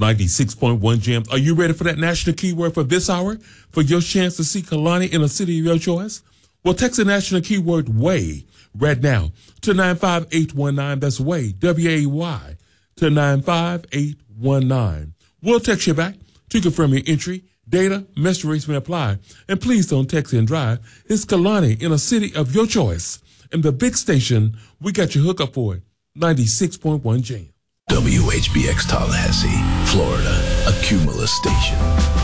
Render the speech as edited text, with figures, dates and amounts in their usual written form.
96.1 Jams. Are you ready for that national keyword for this hour? For your chance to see Kalani in a city of your choice? Well, text the national keyword WAY right now to 95819. That's WAY, W-A-Y, to 95819. We'll text you back to confirm your entry. Data, message rates may apply. And please don't text and drive. It's Kalani in a city of your choice. And the big station, we got your hookup for it. 96.1 Jams. WHBX Tallahassee, Florida, a Cumulus station.